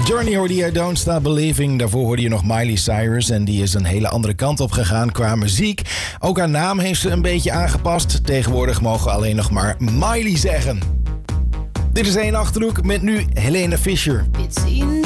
Journey hoorde je Don't Stop Believing. Daarvoor hoorde je nog Miley Cyrus. En die is een hele andere kant op gegaan qua muziek. Ook haar naam heeft ze een beetje aangepast. Tegenwoordig mogen we alleen nog maar Miley zeggen. Dit is 1 Achterhoek met nu Helene Fischer.